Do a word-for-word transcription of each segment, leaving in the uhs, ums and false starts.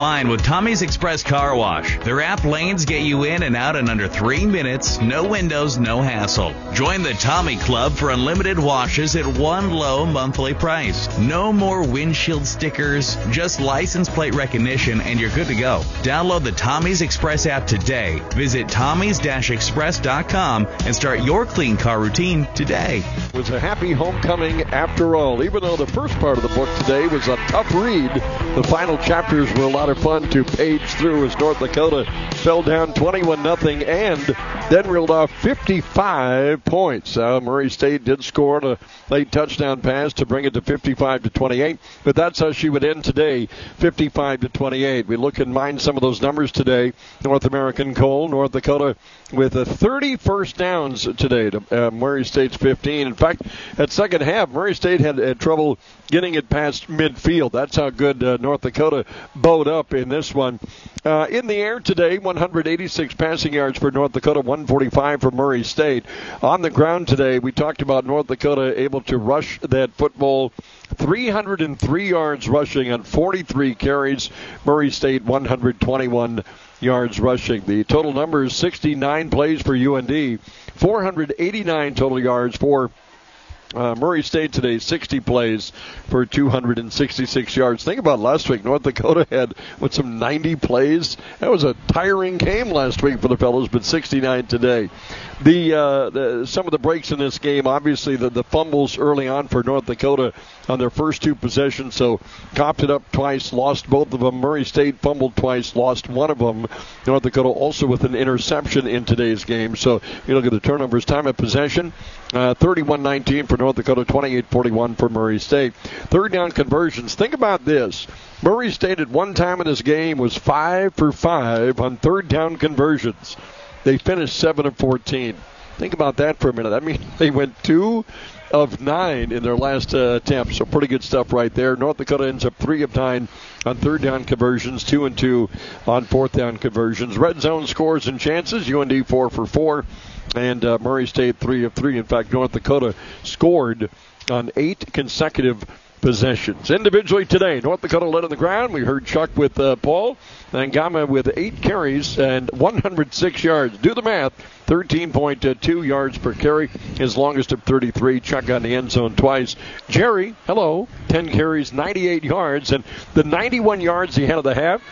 Fine with Tommy's Express Car Wash. Their app lanes get you in and out in under three minutes. No windows, no hassle. Join the Tommy Club for unlimited washes at one low monthly price. No more windshield stickers, just license plate recognition, and you're good to go. Download the Tommy's Express app today. Visit tommys dash express dot com and start your clean car routine today. It was a happy homecoming after all. Even though the first part of the book today was a tough read, the final chapters were a lot of fun to page through as North Dakota fell down twenty-one nothing and then reeled off fifty-five points. Uh, Murray State did score on a late touchdown pass to bring it to fifty-five to twenty-eight, but that's how she would end today, fifty-five to twenty-eight. We look and mind some of those numbers today. North American Coal, North Dakota with a thirty first downs today to uh, Murray State's fifteen. In fact, at second half, Murray State had, had trouble getting it past midfield. That's how good uh, North Dakota bowed up in this one. Uh, in the air today, one hundred eighty-six passing yards for North Dakota, one forty-five for Murray State. On the ground today, we talked about North Dakota able to rush that football. three hundred three yards rushing on forty-three carries. Murray State, one hundred twenty-one yards rushing. The total number is sixty-nine plays for U N D, four hundred eighty-nine total yards for Uh, Murray State today, sixty plays for two hundred sixty-six yards. Think about last week. North Dakota had, with some ninety plays. That was a tiring game last week for the fellows, but sixty-nine today. The, uh, the some of the breaks in this game, obviously the, the fumbles early on for North Dakota on their first two possessions. So copped it up twice, lost both of them. Murray State fumbled twice, lost one of them. North Dakota also with an interception in today's game. So you look at the turnovers, time of possession, uh, thirty-one nineteen for North Dakota, twenty-eight forty-one for Murray State. Third down conversions. Think about this. Murray State at one time in this game was five for five on third down conversions. They finished seven of fourteen. Think about that for a minute. I mean, they went two of nine in their last uh, attempt. So pretty good stuff right there. North Dakota ends up three of nine on third down conversions, two and two on fourth down conversions. Red zone scores and chances. U N D four for four, and uh, Murray State three of three. In fact, North Dakota scored on eight consecutive possessions. Individually today, North Dakota led on the ground. We heard Chuck with uh, Paul. Ngama with eight carries and one hundred six yards. Do the math. thirteen point two yards per carry. His longest of thirty-three. Chuck on the end zone twice. Jerry, hello, ten carries, ninety-eight yards. And the ninety-one yards he had at the half,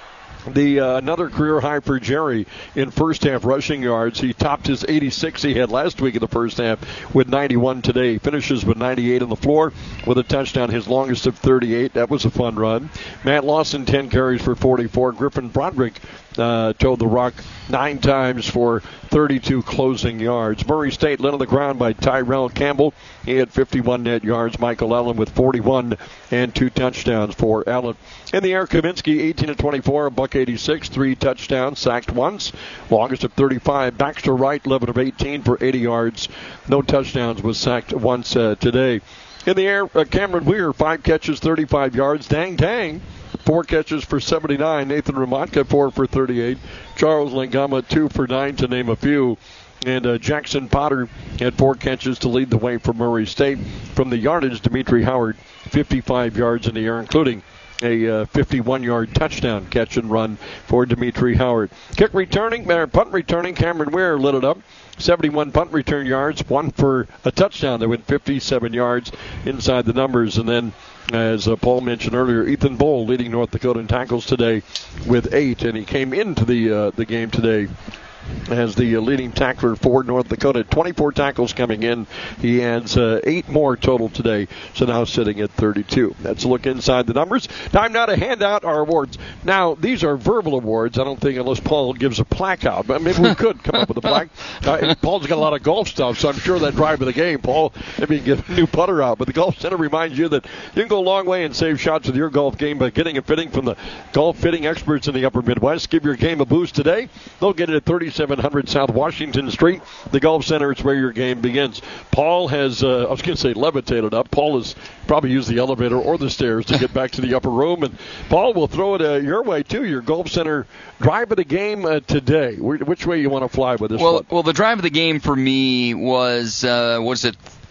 The uh, another career high for Jerry in first half rushing yards. He topped his eighty-six he had last week in the first half with ninety-one today. He finishes with ninety-eight on the floor with a touchdown, his longest of thirty-eight. That was a fun run. Matt Lawson, ten carries for forty-four. Griffin Broderick uh, towed the rock nine times for thirty-two closing yards. Murray State led on the ground by Tyrell Campbell. He had fifty-one net yards. Michael Allen with forty-one and two touchdowns for Allen. In the air, Kaminsky, eighteen of twenty-four, a buck eighty-six, three touchdowns, sacked once, longest of thirty-five. Baxter Wright, eleven of eighteen for eighty yards, no touchdowns, was sacked once uh, today. In the air, uh, Cameron Weir, five catches, thirty-five yards. Dang Tang, four catches for seventy-nine. Nathan Ramotka, four for thirty-eight. Charles Langama, two for nine, to name a few. And uh, Jackson Potter had four catches to lead the way for Murray State. From the yardage, Dimitri Howard, fifty-five yards in the air, including a uh, fifty-one-yard touchdown catch and run for Dimitri Howard. Kick returning, or punt returning, Cameron Weir lit it up. seventy-one punt return yards, one for a touchdown. They went fifty-seven yards inside the numbers. And then, as uh, Paul mentioned earlier, Ethan Bowl leading North Dakota in tackles today with eight, and he came into the uh, the game today as the uh, leading tackler for North Dakota. twenty-four tackles coming in. He adds uh, eight more total today, so now sitting at thirty-two. Let's look inside the numbers. Time now to hand out our awards. Now, these are verbal awards. I don't think unless Paul gives a plaque out, but maybe we could come up with a plaque. Uh, Paul's got a lot of golf stuff, so I'm sure that drive of the game, Paul, maybe get a new putter out. But the Golf Center reminds you that you can go a long way and save shots with your golf game by getting a fitting from the golf fitting experts in the Upper Midwest. Give your game a boost today. They'll get it at thirty-seven hundred South Washington Street. The Golf Center is where your game begins. Paul has, uh, I was going to say levitated up. Paul has probably used the elevator or the stairs to get back to the upper room. And Paul will throw it uh, your way, too. Your Golf Center drive of the game uh, today. Which way you want to fly with this well, one? Well, the drive of the game for me was, uh, was it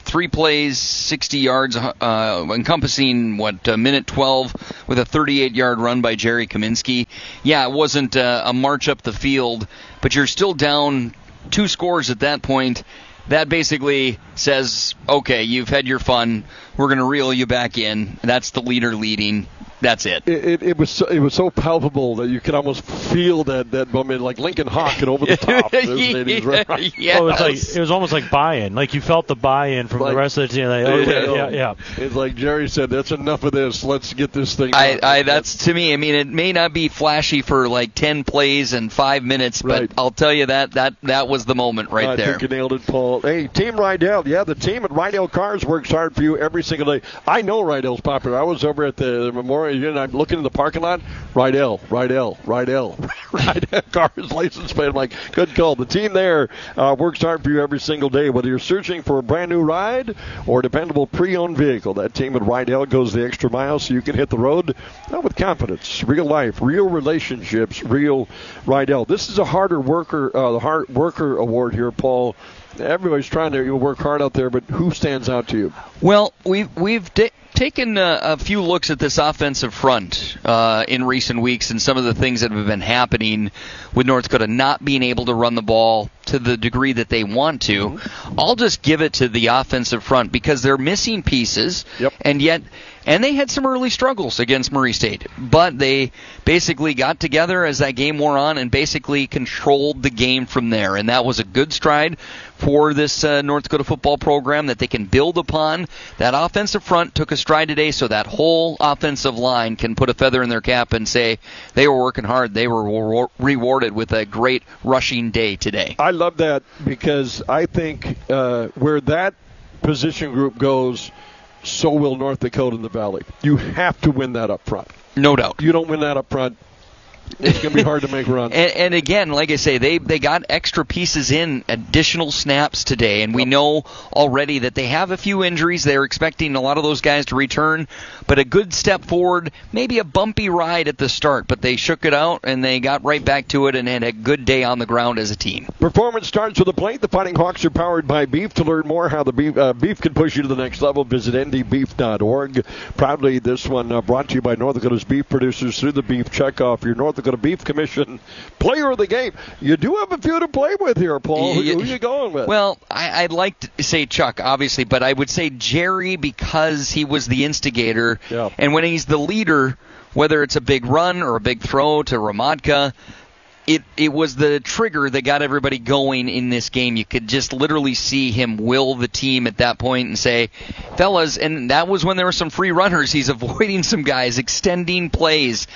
three plays, sixty yards, uh, encompassing, what, a minute twelve with a thirty-eight yard run by Jerry Kaminsky. Yeah, it wasn't uh, a march up the field, but you're still down two scores at that point. That basically says, okay, you've had your fun. We're going to reel you back in. That's the leader leading. That's it. It, it, it was so, it was so palpable that you could almost feel that that moment, like Lincoln Hawk over the top. yeah, yes. Oh, it was like it was almost like buy-in. Like you felt the buy-in from like, the rest of the team. Like, okay, yeah, yeah. It's like Jerry said, "That's enough of this. Let's get this thing." I, I that's to me. I mean, it may not be flashy for like ten plays and five minutes, but right. I'll tell you that that that was the moment right I there. I think you nailed it, Paul. Hey, Team Rydell. Yeah, the team at Rydell Cars works hard for you every single day. I know Rydell's popular. I was over at the Memorial, and I'm looking in the parking lot. Rydell, Rydell, Rydell, Rydell Cars license plate. I'm like, good call. The team there uh, works hard for you every single day. Whether you're searching for a brand new ride or a dependable pre-owned vehicle, that team at Rydell goes the extra mile so you can hit the road uh, with confidence. Real life, real relationships, real Rydell. This is a harder worker, uh, the hard worker award here, Paul. Everybody's trying to work hard out there, but who stands out to you? Well, we've we've di- taken a, a few looks at this offensive front uh, in recent weeks and some of the things that have been happening with North Dakota not being able to run the ball to the degree that they want to. Mm-hmm. I'll just give it to the offensive front because they're missing pieces, yep. and yet and they had some early struggles against Murray State, but they basically got together as that game wore on and basically controlled the game from there, and that was a good stride for this uh, North Dakota football program that they can build upon. That offensive front took a stride today, so that whole offensive line can put a feather in their cap and say they were working hard. They were rewarded with a great rushing day today. I love that because I think uh, where that position group goes, so will North Dakota in the Valley. You have to win that up front. No doubt. You don't win that up front, it's going to be hard to make runs. and, and again, like I say, they they got extra pieces in, additional snaps today, and we yep. know already that they have a few injuries. They're expecting a lot of those guys to return, but a good step forward, maybe a bumpy ride at the start, but they shook it out, and they got right back to it and had a good day on the ground as a team. Performance starts with a plate. The Fighting Hawks are powered by beef. To learn more how the beef, uh, beef can push you to the next level, visit N D beef dot org. Proudly, this one uh, brought to you by North Dakota's beef producers through the Beef Checkoff, your North Dakota Beef Commission player of the game. You do have a few to play with here, Paul. Who, who are you going with? Well, I, I'd like to say Chuck, obviously, but I would say Jerry because he was the instigator. Yeah. And when he's the leader, whether it's a big run or a big throw to Ramadka, It it was the trigger that got everybody going in this game. You could just literally see him will the team at that point and say, fellas, and that was when there were some free runners. He's avoiding some guys, extending plays.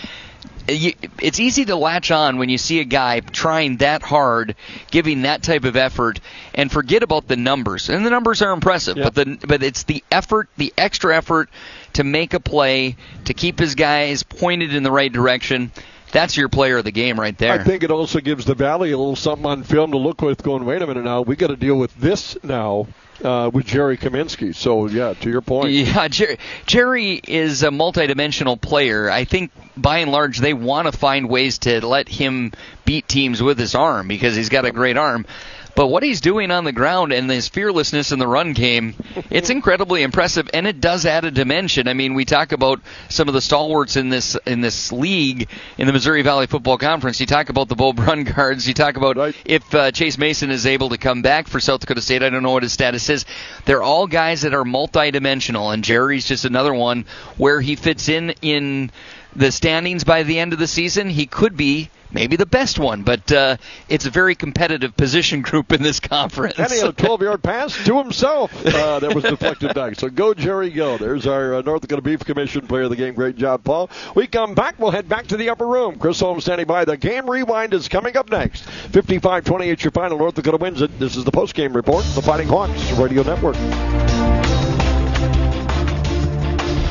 It's easy to latch on when you see a guy trying that hard, giving that type of effort, and forget about the numbers. And the numbers are impressive, yeah. but the but it's the effort, the extra effort to make a play, to keep his guys pointed in the right direction. That's your player of the game right there. I think it also gives the Valley a little something on film to look with going, wait a minute now, we got to deal with this now uh, with Jerry Kaminsky. So, yeah, to your point. Yeah, Jerry, Jerry is a multidimensional player. I think, by and large, they want to find ways to let him beat teams with his arm because he's got a great arm. But what he's doing on the ground and his fearlessness in the run game, it's incredibly impressive, and it does add a dimension. I mean, we talk about some of the stalwarts in this in this league, in the Missouri Valley Football Conference. You talk about the Bo Brun guards. You talk about right. if uh, Chase Mason is able to come back for South Dakota State. I don't know what his status is. They're all guys that are multidimensional, and Jerry's just another one where he fits in in the standings by the end of the season. He could be maybe the best one, but uh, it's a very competitive position group in this conference. And he had a twelve-yard pass to himself uh, that was deflected back. So go, Jerry, go. There's our uh, North Dakota Beef Commission player of the game. Great job, Paul. We come back. We'll head back to the upper room. Chris Holmes standing by. The game rewind is coming up next. fifty-five twenty-eight your final. North Dakota wins it. This is the post-game report. The Fighting Hawks Radio Network. When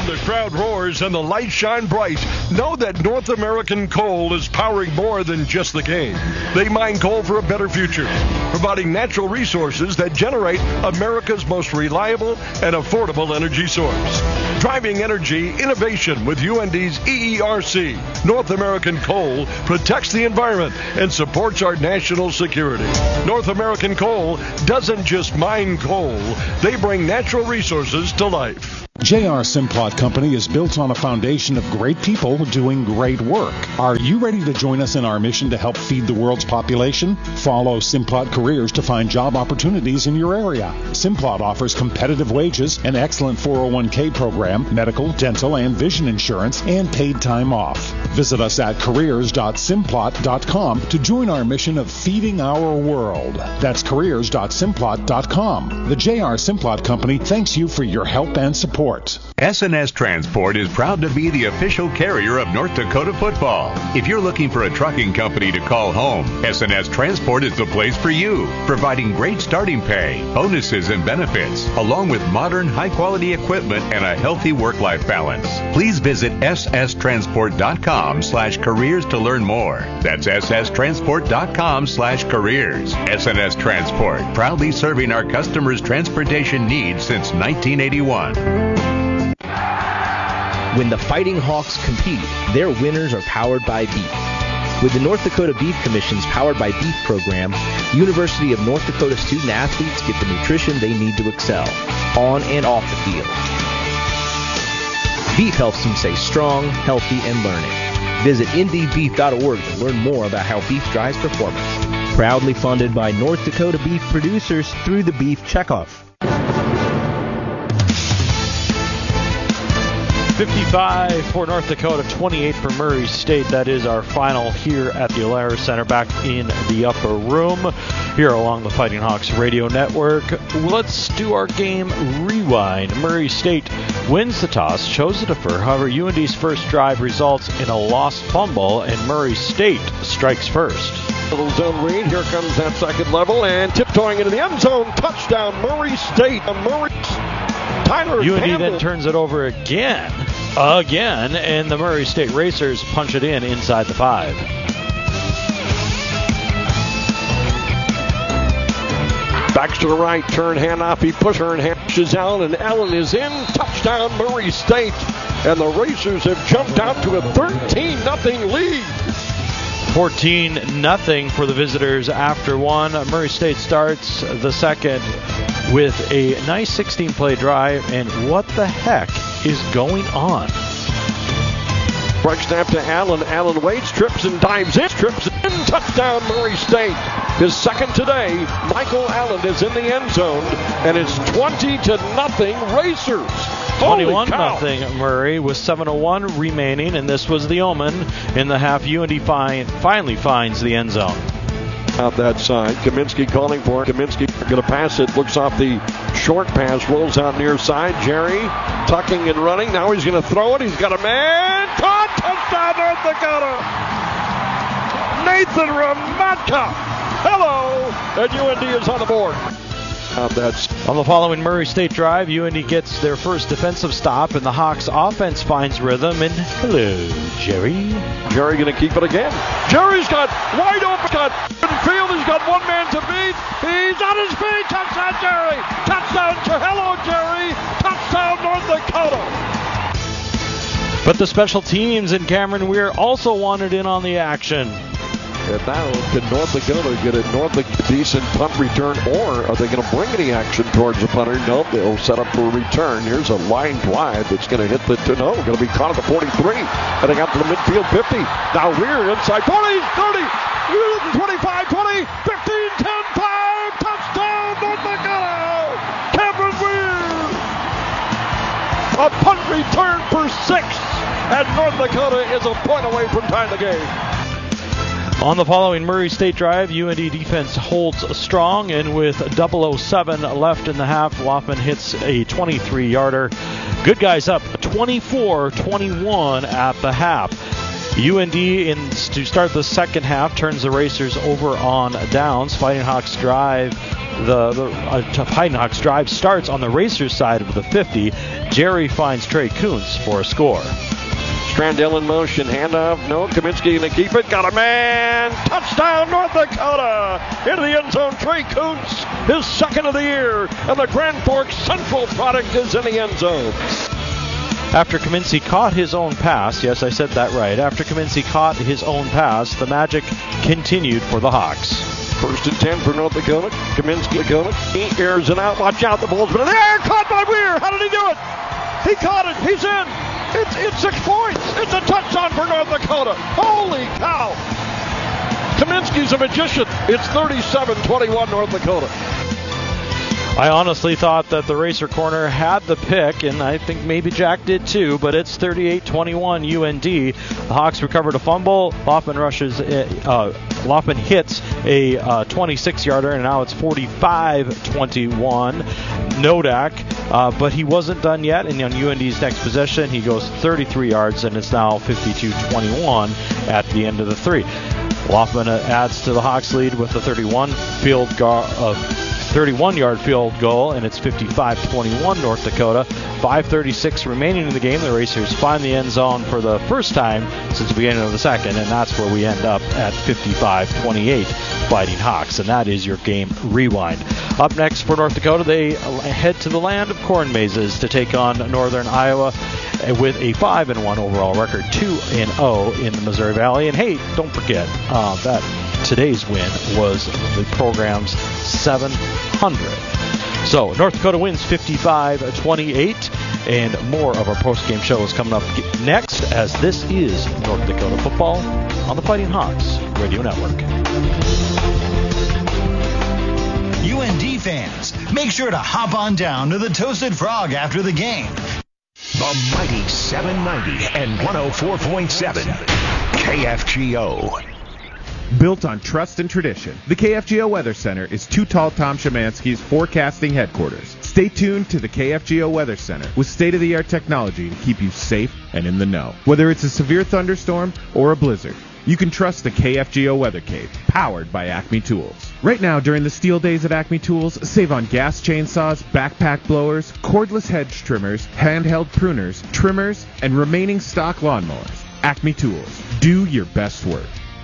the crowd roars and the lights shine bright, know that North American Coal is powering more than just the game. They mine coal for a better future, providing natural resources that generate America's most reliable and affordable energy source. Driving energy innovation with U N D's E E R C. North American Coal protects the environment and supports our national security. North American Coal doesn't just mine coal, they bring natural resources to life. J R. Simplot Company is built on a foundation of great people doing great work. Are you ready to join us in our mission to help feed the world's population? Follow Simplot Careers to find job opportunities in your area. Simplot offers competitive wages, an excellent four oh one k program, medical, dental, and vision insurance, and paid time off. Visit us at careers dot simplot dot com to join our mission of feeding our world. That's careers dot simplot dot com. The J R. Simplot Company thanks you for your help and support. S and S Transport is proud to be the official carrier of North Dakota football. If you're looking for a trucking company to call home, S and S Transport is the place for you, providing great starting pay, bonuses, and benefits, along with modern, high-quality equipment and a healthy work-life balance. Please visit s s transport dot com slash careers to learn more. That's s s transport dot com slash careers. S and S Transport, proudly serving our customers' transportation needs since nineteen eighty-one. When the Fighting Hawks compete, their winners are powered by beef. With the North Dakota Beef Commission's Powered by Beef program, University of North Dakota student athletes get the nutrition they need to excel, on and off the field. Beef helps them stay strong, healthy, and learning. Visit indeed beef dot org to learn more about how beef drives performance. Proudly funded by North Dakota beef producers through the Beef Checkoff. fifty-five for North Dakota, twenty-eight for Murray State. That is our final here at the O'Leary Center, back in the upper room here along the Fighting Hawks radio network. Let's do our game rewind. Murray State wins the toss, chose to defer. However, U N D's first drive results in a lost fumble, and Murray State strikes first. Little zone read. Here comes that second level, and tiptoeing into the end zone. Touchdown, Murray State. Murray. Tyler U N D Campbell. then turns it over again, again, and the Murray State Racers punch it in inside the five. Backs to the right, turn handoff. He pushes her and pushes Allen, and Allen is in. Touchdown, Murray State. And the Racers have jumped out to a thirteen nothing lead. fourteen nothing for the visitors after one. Murray State starts the second with a nice sixteen-play drive, and what the heck is going on? Break snap to Allen. Allen waits, trips and dives in. Trips in. Touchdown, Murray State. His second today. Michael Allen is in the end zone, and it's twenty to nothing Racers. twenty-one nothing Murray with seven oh one remaining, and this was the omen in the half. U N D find, finally finds the end zone. Out that side. Kaminsky calling for it. Kaminsky going to pass it. Looks off the short pass. Rolls out near side. Jerry tucking and running. Now he's going to throw it. He's got a man. Caught. Touchdown, North Dakota. Nathan Ramatka. Hello. And U N D is on the board. Out that On the following Murray State drive, U N D gets their first defensive stop, and the Hawks offense finds rhythm. And hello, Jerry. Jerry going to keep it again. Jerry's got wide open. Got field. He's got one man to beat. He's on his feet. Touchdown, Jerry. Touchdown to hello, Jerry. Touchdown, North Dakota. But the special teams and Cameron Weir also wanted in on the action. And now can North Dakota get a North Dakota decent punt return, or are they going to bring any action towards the punter? No, they'll set up for a return. Here's a line drive that's going to hit the, no, going to be caught at the forty-three. Heading out to the midfield fifty. Now Weir inside forty, thirty, twenty-five, twenty, fifteen, ten, five. Touchdown, North Dakota. Cameron Weir. A punt return for six. And North Dakota is a point away from tying the game. On the following Murray State drive, U N D defense holds strong, and with double oh seven left in the half, Loffman hits a twenty-three yarder. Good guys up twenty-four twenty-one at the half. U N D, in, to start the second half, turns the Racers over on downs. Fighting Hawks drive the, the uh, Fighting Hawks drive starts on the Racers side of the fifty. Jerry finds Trey Kuntz for a score. Strandell in motion, handoff, no, Kaminsky going to keep it, got a man, touchdown North Dakota, into the end zone, Trey Kuntz, his second of the year, and the Grand Forks Central product is in the end zone. After Kaminsky caught his own pass, yes, I said that right, after Kaminsky caught his own pass, the magic continued for the Hawks. First and ten for North Dakota, Kaminsky, Dakota, he airs it out, watch out, the ball's been in the air, caught by Weir, how did he do it? He caught it, he's in. It's, it's six points. It's a touchdown for North Dakota. Holy cow. Kaminsky's a magician. It's thirty-seven twenty-one North Dakota. I honestly thought that the Racer corner had the pick, and I think maybe Jack did too, but it's thirty-eight twenty-one U N D. The Hawks recovered a fumble. Loffman rushes, uh, Loffman hits a uh, twenty-six-yarder, and now it's forty-five twenty-one. Nodak, uh, but he wasn't done yet, and on U N D's next possession, he goes thirty-three yards, and it's now fifty-two twenty-one at the end of the three. Loffman adds to the Hawks lead with the thirty-one field goal of thirty-one-yard field goal, and it's fifty-five twenty-one North Dakota. five thirty-six remaining in the game. The Racers find the end zone for the first time since the beginning of the second, and that's where we end up at fifty-five twenty-eight Fighting Hawks, and that is your game rewind. Up next for North Dakota, they head to the land of corn mazes to take on Northern Iowa with a five and one overall record, two and oh in the Missouri Valley. And hey, don't forget uh, that today's win was the program's seven hundredth. So North Dakota wins fifty-five twenty-eight, and more of our post-game show is coming up next, as this is North Dakota football on the Fighting Hawks Radio Network. U N D fans, make sure to hop on down to the Toasted Frog after the game. The mighty seven ninety and one oh four point seven K F G O. Built on trust and tradition, the K F G O Weather Center is Too Tall Tom Szymanski's forecasting headquarters. Stay tuned to the K F G O Weather Center with state-of-the-art technology to keep you safe and in the know. Whether it's a severe thunderstorm or a blizzard, you can trust the K F G O Weather Cave, powered by Acme Tools. Right now, during the steel days at Acme Tools, save on gas chainsaws, backpack blowers, cordless hedge trimmers, handheld pruners, trimmers, and remaining stock lawnmowers. Acme Tools. Do your best work.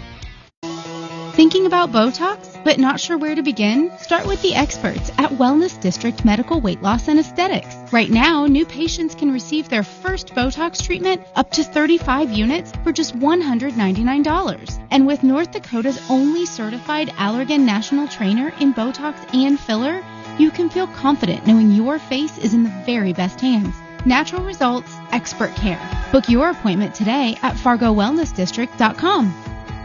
Thinking about Botox, but not sure where to begin? Start with the experts at Wellness District Medical Weight Loss and Aesthetics. Right now, new patients can receive their first Botox treatment up to thirty-five units for just one hundred ninety-nine dollars. And with North Dakota's only certified Allergan National Trainer in Botox and filler, you can feel confident knowing your face is in the very best hands. Natural results, expert care. Book your appointment today at fargo wellness district dot com.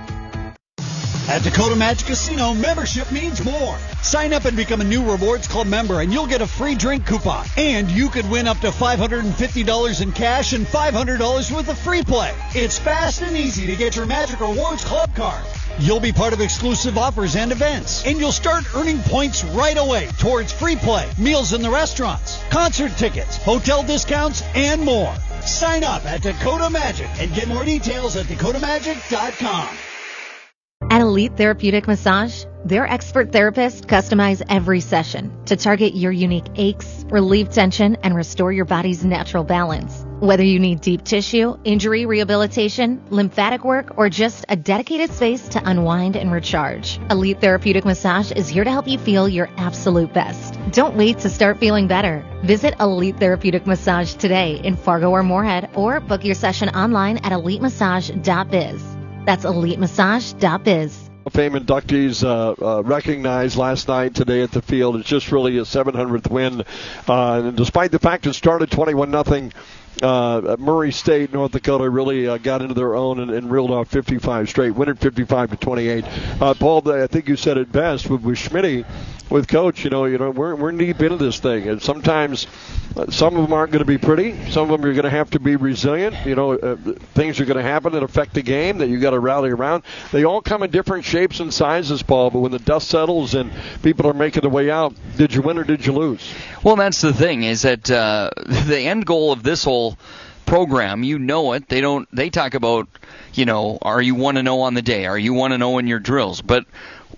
At Dakota Magic Casino, membership means more. Sign up and become a new Rewards Club member, and you'll get a free drink coupon. And you could win up to five hundred fifty dollars in cash and five hundred dollars worth of free play. It's fast and easy to get your Magic Rewards Club card. You'll be part of exclusive offers and events, and you'll start earning points right away towards free play, meals in the restaurants, concert tickets, hotel discounts, and more. Sign up at Dakota Magic and get more details at dakota magic dot com. At Elite Therapeutic Massage, their expert therapists customize every session to target your unique aches, relieve tension, and restore your body's natural balance. Whether you need deep tissue, injury rehabilitation, lymphatic work, or just a dedicated space to unwind and recharge, Elite Therapeutic Massage is here to help you feel your absolute best. Don't wait to start feeling better. Visit Elite Therapeutic Massage today in Fargo or Moorhead, or book your session online at elite massage dot biz. That's elite massage dot biz. Fame inductees uh, uh, recognized last night, today at the field. It's just really a seven hundredth win. Uh, and despite the fact it started twenty-one nothing, uh, Murray State, North Dakota, really uh, got into their own and, and reeled off fifty-five straight, winning fifty-five to twenty-eight. Uh, Paul, I think you said it best with, with Schmitty, with Coach. You know, you know, we're we're deep into this thing, and sometimes uh, some of them aren't going to be pretty. Some of them you're going to have to be resilient. You know, uh, things are going to happen that affect the game that you got to rally around. They all come in different shapes and sizes, Paul. But when the dust settles and people are making their way out, did you win or did you lose? Well, that's the thing, is that uh, the end goal of this whole program, you know it. They don't. They talk about, you know, are you one and oh on the day? Are you one and oh in your drills? But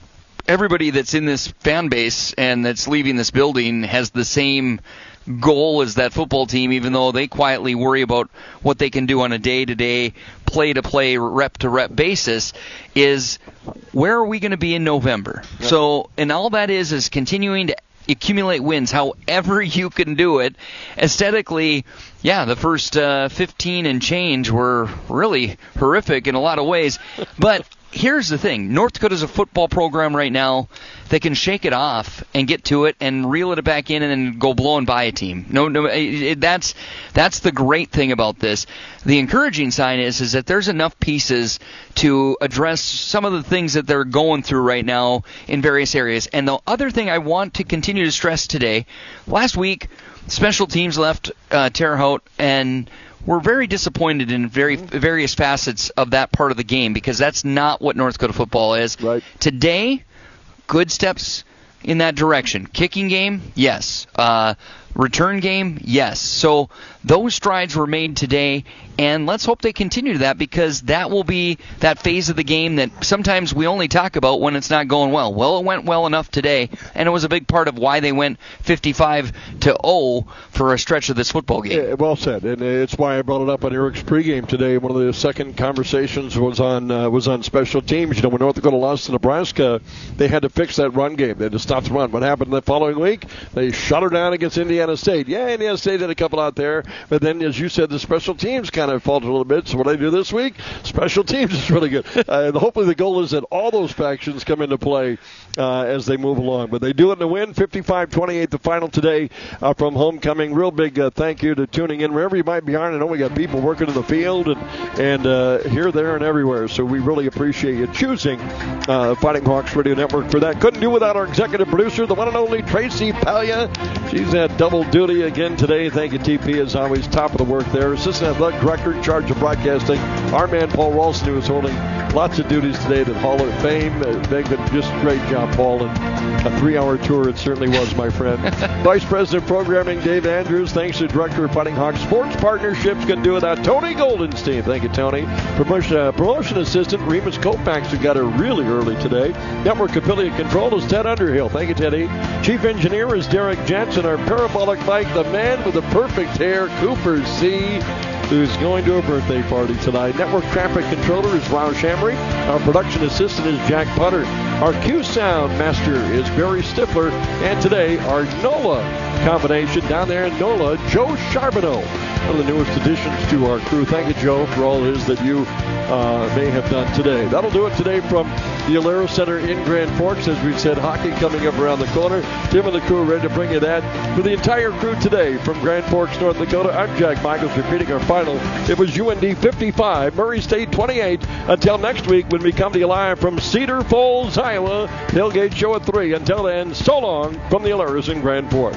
everybody that's in this fan base and that's leaving this building has the same goal as that football team, even though they quietly worry about what they can do on a day-to-day, play-to-play, rep-to-rep basis, is where are we going to be in November? Yep. So, and all that is is continuing to accumulate wins however you can do it. Aesthetically, yeah, the first uh, fifteen and change were really horrific in a lot of ways, but here's the thing. North Dakota's a football program right now that can shake it off and get to it and reel it back in and then go blow and buy a team. No, no, it, it, that's that's the great thing about this. The encouraging sign is is that there's enough pieces to address some of the things that they're going through right now in various areas. And the other thing I want to continue to stress today, last week, special teams left uh, Terre Haute, and we're very disappointed in very various facets of that part of the game because that's not what North Dakota football is. Right. Today, good steps in that direction. Kicking game, yes. Uh, return game, yes. So those strides were made today, and let's hope they continue that because that will be that phase of the game that sometimes we only talk about when it's not going well. Well, it went well enough today, and it was a big part of why they went fifty-five to oh for a stretch of this football game. Yeah, well said, and it's why I brought it up on Eric's pregame today. One of the second conversations was on uh, was on special teams. You know, when North Dakota lost to Nebraska, they had to fix that run game. They had to stop the run. What happened the following week? They shut her down against Indiana State. Yeah, Indiana State had a couple out there, but then, as you said, the special teams kind of faltered a little bit. So what I do this week, special teams is really good. Uh, hopefully the goal is that all those factions come into play uh, as they move along. But they do it in the win, fifty-five twenty-eight, the final today uh, from Homecoming. Real big uh, thank you to tuning in wherever you might be on. I know we got people working in the field and, and uh, here, there, and everywhere. So we really appreciate you choosing uh, Fighting Hawks Radio Network for that. Couldn't do without our executive producer, the one and only Tracy Palia. She's at double duty again today. Thank you, T P, as always. Top of the work there. Assistant Athletic Director in charge of broadcasting, our man Paul Ralston, who is holding lots of duties today at Hall of Fame. Uh, they've been just a great job, Paul. And a three-hour tour it certainly was, my friend. Vice President of Programming, Dave Andrews. Thanks to Director of Fighting Hawks Sports Partnerships. Couldn't do without Tony Goldenstein. Thank you, Tony. Promotion, uh, promotion Assistant, Remus Kopax, who got her really early today. Network Affiliate Control is Ted Underhill. Thank you, Teddy. Chief Engineer is Derek Jensen. Our parabolic mic, the man with the perfect hair, Cooper C., who's going to a birthday party tonight. Network Traffic Controller is Ron Shamry. Our Production Assistant is Jack Putter. Our Q Sound Master is Barry Stifler. And today, our NOLA combination down there in NOLA, Joe Charbonneau, one of the newest additions to our crew. Thank you, Joe, for all it is that you uh, may have done today. That'll do it today from the Alera Center in Grand Forks. As we said, hockey coming up around the corner. Tim and the crew are ready to bring you that. For the entire crew today from Grand Forks, North Dakota, I'm Jack Michaels, repeating our final. It was U N D fifty-five, Murray State twenty-eight. Until next week when we come to you live from Cedar Falls, Iowa. Tailgate show at three. Until then, so long from the Aleras in Grand Forks.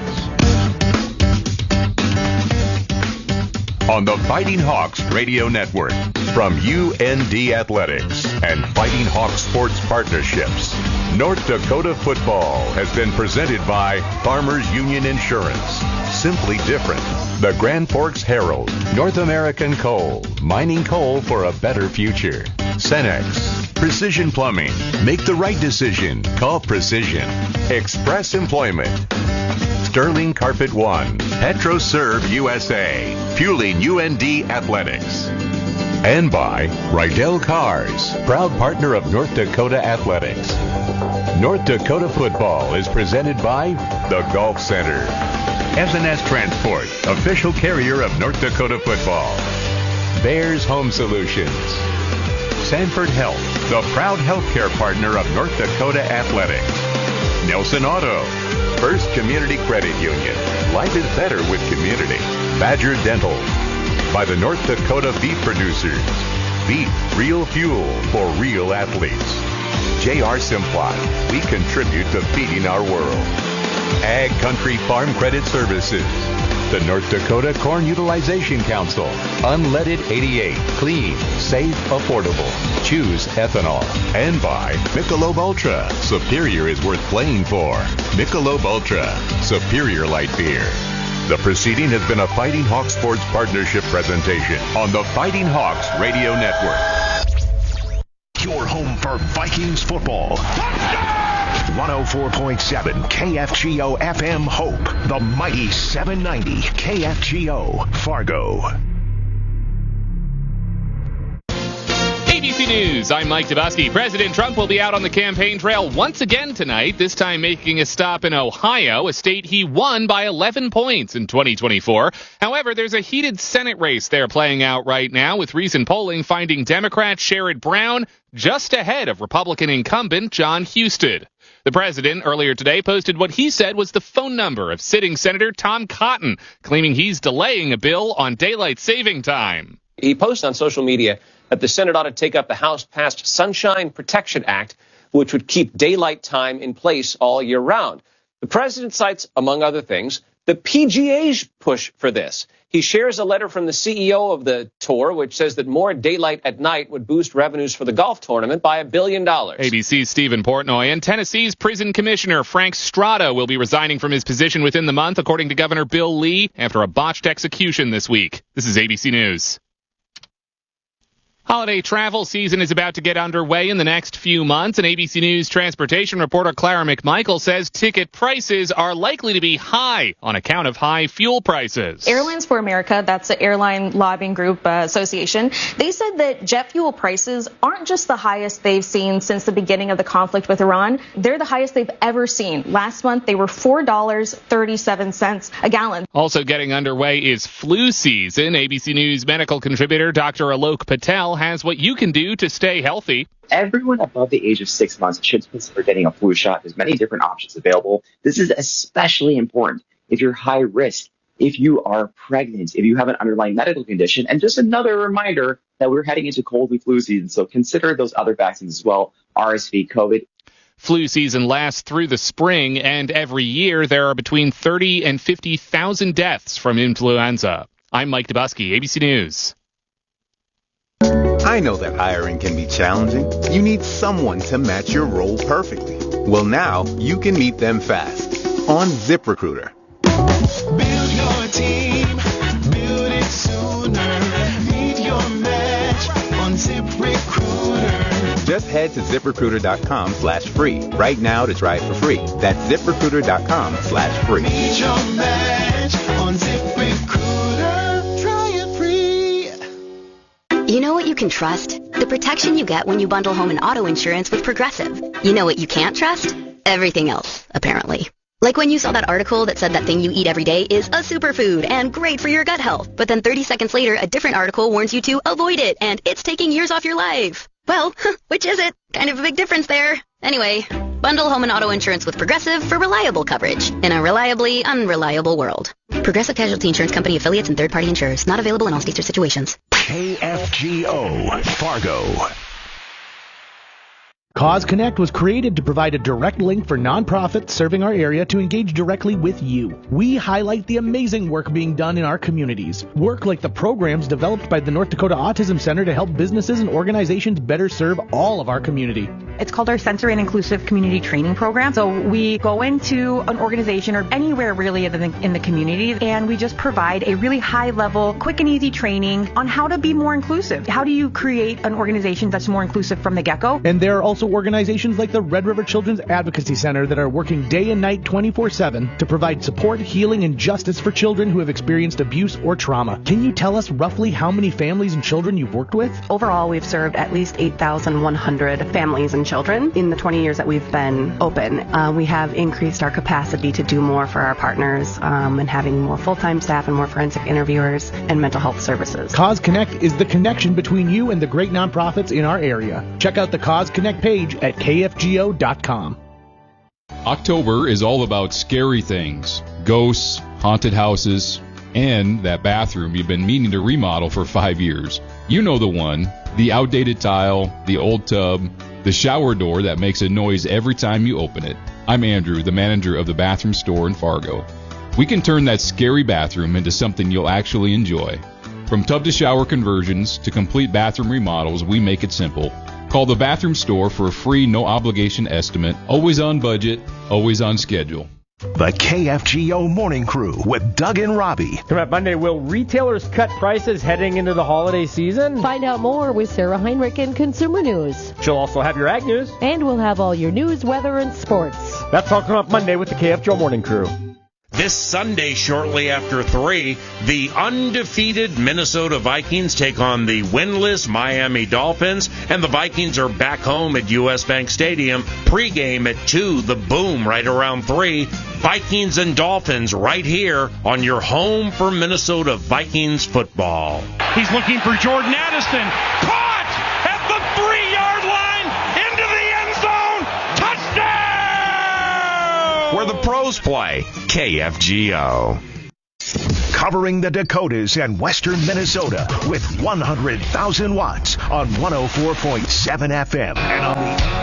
On the Fighting Hawks Radio Network, from U N D Athletics and Fighting Hawks Sports Partnerships, North Dakota football has been presented by Farmers Union Insurance. Simply different. The Grand Forks Herald, North American Coal, mining coal for a better future. Cenex, Precision Plumbing. Make the right decision. Call Precision. Express Employment. Sterling Carpet One, PetroServe U S A, fueling U N D Athletics. And by Rydell Cars, proud partner of North Dakota Athletics. North Dakota football is presented by the Golf Center. S N S Transport, official carrier of North Dakota football. Bears Home Solutions. Sanford Health, the proud healthcare partner of North Dakota Athletics. Nelson Auto, First Community Credit Union. Life is better with community. Badger Dental. By the North Dakota Beef Producers. Beef, real fuel for real athletes. J R Simplot. We contribute to feeding our world. Ag Country Farm Credit Services. The North Dakota Corn Utilization Council. Unleaded eighty-eight. Clean, safe, affordable. Choose ethanol. And by Michelob Ultra. Superior is worth playing for. Michelob Ultra. Superior light beer. The proceeding has been a Fighting Hawks Sports Partnership presentation on the Fighting Hawks Radio Network. Your home for Vikings football. one oh four point seven K F G O F M Hope, the mighty seven ninety K F G O Fargo. A B C News, I'm Mike Dubusky. President Trump will be out on the campaign trail once again tonight, this time making a stop in Ohio, a state he won by eleven points in twenty twenty-four. However, there's a heated Senate race there playing out right now, with recent polling finding Democrat Sherrod Brown just ahead of Republican incumbent John Husted. The president earlier today posted what he said was the phone number of sitting Senator Tom Cotton, claiming he's delaying a bill on daylight saving time. He posted on social media that the Senate ought to take up the House-passed Sunshine Protection Act, which would keep daylight time in place all year round. The president cites, among other things, the P G A's push for this. He shares a letter from the C E O of the tour, which says that more daylight at night would boost revenues for the golf tournament by a billion dollars. A B C's Stephen Portnoy and Tennessee's prison commissioner Frank Strada will be resigning from his position within the month, according to Governor Bill Lee, after a botched execution this week. This is A B C News. Holiday travel season is about to get underway in the next few months, and A B C News transportation reporter Clara McMichael says ticket prices are likely to be high on account of high fuel prices. Airlines for America, that's the Airline Lobbying Group uh, Association, they said that jet fuel prices aren't just the highest they've seen since the beginning of the conflict with Iran. They're the highest they've ever seen. Last month, they were four dollars and thirty-seven cents a gallon. Also getting underway is flu season. A B C News medical contributor Doctor Alok Patel has what you can do to stay healthy. Everyone above the age of six months should consider getting a flu shot. There's many different options available. This is especially important if you're high risk, if you are pregnant, if you have an underlying medical condition. And just another reminder that we're heading into cold and flu season, so consider those other vaccines as well, R S V, COVID. Flu season lasts through the spring, and every year there are between thirty and fifty thousand deaths from influenza. I'm Mike Dubusky, A B C News. I know that hiring can be challenging. You need someone to match your role perfectly. Well, now you can meet them fast on ZipRecruiter. Build your team, build it sooner. Meet your match on ZipRecruiter. Just head to ZipRecruiter.com slash free right now to try it for free. That's ZipRecruiter.com slash free. Meet your match on ZipRecruiter. Try it free. You know what you can trust? The protection you get when you bundle home and auto insurance with Progressive. You know what you can't trust? Everything else, apparently. Like when you saw that article that said that thing you eat every day is a superfood and great for your gut health, but then thirty seconds later, a different article warns you to avoid it and it's taking years off your life. Well, which is it? Kind of a big difference there. Anyway, bundle home and auto insurance with Progressive for reliable coverage in a reliably unreliable world. Progressive Casualty Insurance Company affiliates and third-party insurers. Not available in all states or situations. K F G O Fargo. Cause Connect was created to provide a direct link for nonprofits serving our area to engage directly with you. We highlight the amazing work being done in our communities. Work like the programs developed by the North Dakota Autism Center to help businesses and organizations better serve all of our community. It's called our Sensory and Inclusive Community Training Program. So we go into an organization or anywhere really in the, in the community, and we just provide a really high-level, quick and easy training on how to be more inclusive. How do you create an organization that's more inclusive from the get-go? And there are also organizations like the Red River Children's Advocacy Center that are working day and night twenty-four seven to provide support, healing, and justice for children who have experienced abuse or trauma. Can you tell us roughly how many families and children you've worked with? Overall, we've served at least eight thousand one hundred families and children in the twenty years that we've been open. Uh, we have increased our capacity to do more for our partners um, and having more full-time staff and more forensic interviewers and mental health services. Cause Connect is the connection between you and the great nonprofits in our area. Check out the Cause Connect page at K F G O dot com. October is all about scary things, ghosts, haunted houses, and that bathroom you've been meaning to remodel for five years. You know the one, the outdated tile, the old tub, the shower door that makes a noise every time you open it. I'm Andrew, the manager of the bathroom store in Fargo. We can turn that scary bathroom into something you'll actually enjoy. From tub to shower conversions to complete bathroom remodels, we make it simple. Call the bathroom store for a free, no-obligation estimate, always on budget, always on schedule. The K F G O Morning Crew with Doug and Robbie. Coming up Monday, will retailers cut prices heading into the holiday season? Find out more with Sarah Heinrich in Consumer News. She'll also have your Ag News. And we'll have all your news, weather, and sports. That's all coming up Monday with the K F G O Morning Crew. This Sunday, shortly after three, the undefeated Minnesota Vikings take on the winless Miami Dolphins, and the Vikings are back home at U S. Bank Stadium. Pre-game at two, the Boom right around three. Vikings and Dolphins right here on your home for Minnesota Vikings football. He's looking for Jordan Addison. Caught at the three-yard line into the end zone. Touchdown! Where the pros play. K F G O. Covering the Dakotas and western Minnesota with one hundred thousand watts on one oh four point seven F M and on the